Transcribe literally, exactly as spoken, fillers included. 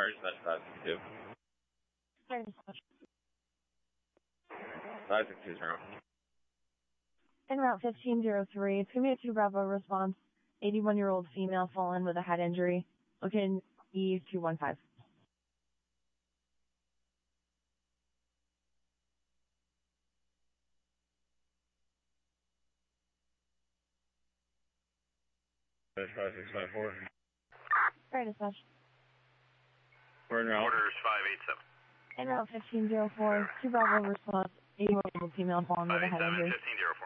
charge, that's five six two. Fire dispatch. five six two zero. En route fifteen oh three, it's going to be a two Bravo response. eighty-one-year-old female fallen with a head injury. Looking E two one five. five six five four. Fire dispatch. We're in route. Orders five eight seven. En route fifteen oh four, two Bravo response. eighty-one-year-old female fallen with a head injury. fifteen oh four.